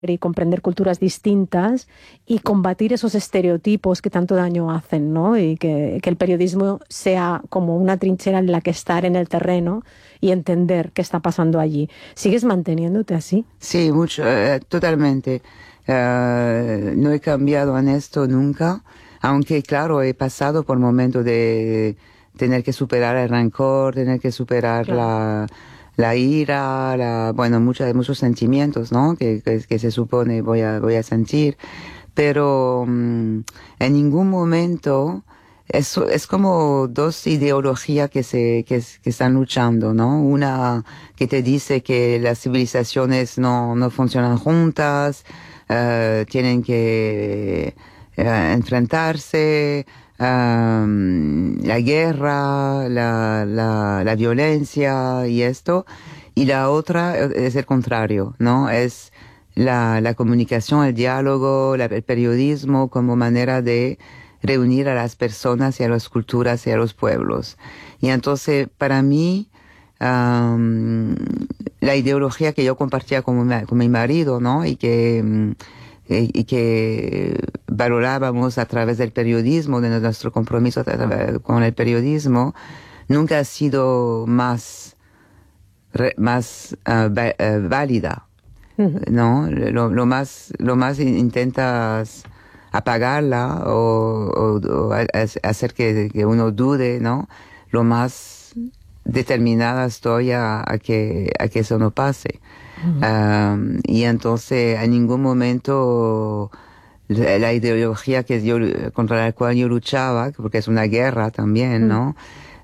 y comprender culturas distintas y combatir esos estereotipos que tanto daño hacen, ¿no? Y que el periodismo sea como una trinchera en la que estar en el terreno y entender qué está pasando allí. ¿Sigues manteniéndote así? Sí, mucho, totalmente. No he cambiado en esto nunca, aunque claro, he pasado por momentos de tener que superar el rencor, tener que superar la ira, bueno, muchos sentimientos, ¿no? Que se supone voy a sentir, pero en ningún momento es como dos ideologías que están luchando, ¿no? Una que te dice que las civilizaciones no funcionan juntas, tienen que enfrentarse, la guerra, la violencia y esto, y la otra es el contrario, ¿no? Es la comunicación, el diálogo, el periodismo como manera de reunir a las personas y a las culturas y a los pueblos. Y entonces, para mí, la ideología que yo compartía con mi marido, ¿no? Y que valorábamos a través del periodismo, de nuestro compromiso con el periodismo, nunca ha sido más válida, ¿no? Lo más intentas apagarla o hacer que uno dude, ¿no? Lo más determinada estoy a que eso no pase. Y entonces en ningún momento la ideología contra la cual yo luchaba, porque es una guerra también, ¿no?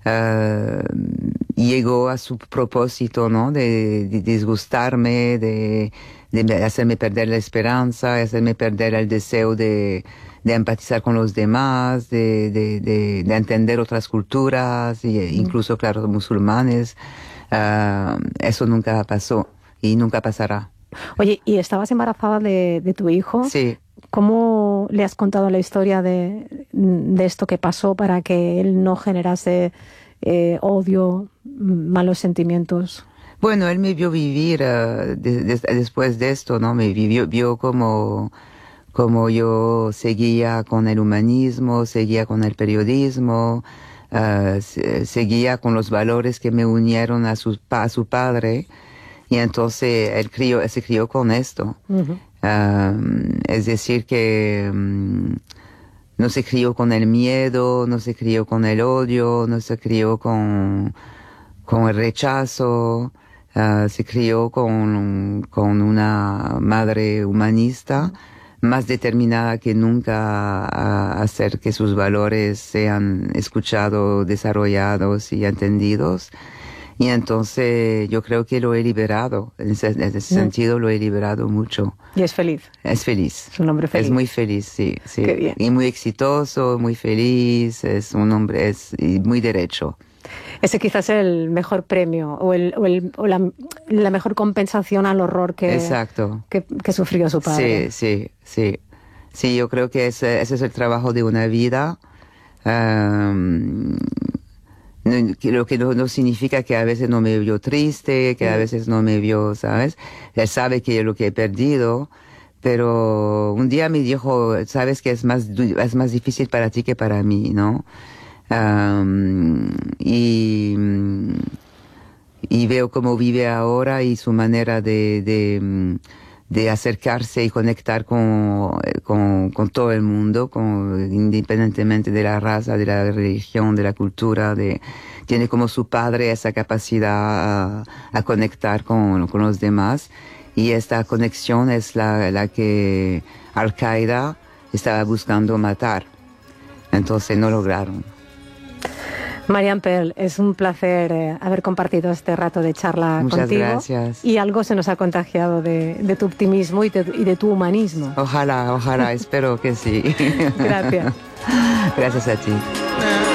Llegó a su propósito, ¿no? De disgustarme, de hacerme perder la esperanza, hacerme perder el deseo de empatizar con los demás, de entender otras culturas, incluso, claro, musulmanes. Eso nunca pasó y nunca pasará. Oye, ¿y estabas embarazada de tu hijo? Sí. ¿Cómo le has contado la historia de esto que pasó para que él no generase odio, malos sentimientos? Bueno, él me vio vivir después de esto, ¿no? Vio como yo seguía con el humanismo, seguía con el periodismo, seguía con los valores que me unieron a su padre. Y entonces él se crió con esto. Uh-huh. Es decir, que no se crió con el miedo, no se crió con el odio, no se crió con el rechazo, se crió con una madre humanista, más determinada que nunca a hacer que sus valores sean escuchados, desarrollados y entendidos. Y entonces yo creo que lo he liberado, en ese sentido lo he liberado mucho. ¿Y es feliz? Es feliz. Es un hombre feliz. Es muy feliz, sí. Qué bien. Y muy exitoso, muy feliz, es un hombre, y muy derecho. Ese quizás es el mejor premio o la mejor compensación al horror que sufrió su padre. Sí, yo creo que ese es el trabajo de una vida. Lo que no significa que a veces no me vio triste, que a veces no me vio, ¿sabes? Él sabe que lo que he perdido, pero un día me dijo, sabes que es más difícil para ti que para mí, ¿no? Y veo cómo vive ahora y su manera de acercarse y conectar con todo el mundo, independientemente de la raza, de la religión, de la cultura, tiene como su padre esa capacidad a conectar con los demás, y esta conexión es la que Al-Qaeda estaba buscando matar. Entonces no lograron. Marianne Pearl, es un placer haber compartido este rato de charla contigo. Muchas gracias. Y algo se nos ha contagiado de tu optimismo y de tu humanismo. Ojalá, espero que sí. Gracias. Gracias a ti.